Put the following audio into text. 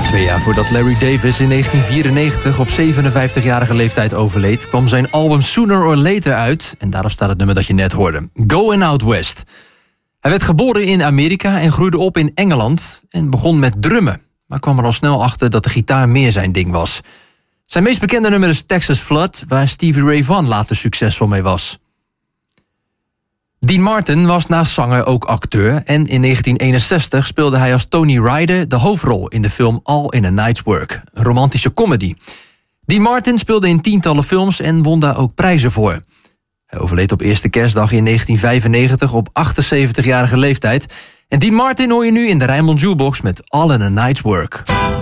2 jaar voordat Larry Davis in 1994 op 57-jarige leeftijd overleed, kwam zijn album Sooner or Later uit. En daarop staat het nummer dat je net hoorde, Going Out West. Hij werd geboren in Amerika en groeide op in Engeland en begon met drummen. Maar kwam er al snel achter dat de gitaar meer zijn ding was. Zijn meest bekende nummer is Texas Flood, waar Stevie Ray Vaughan later succesvol mee was. Dean Martin was naast zanger ook acteur en in 1961 speelde hij als Tony Ryder de hoofdrol in de film All in a Night's Work, een romantische comedy. Dean Martin speelde in tientallen films en won daar ook prijzen voor. Hij overleed op eerste kerstdag in 1995 op 78-jarige leeftijd. En Dean Martin hoor je nu in de Rijnmond Jukebox met All in a Night's Work.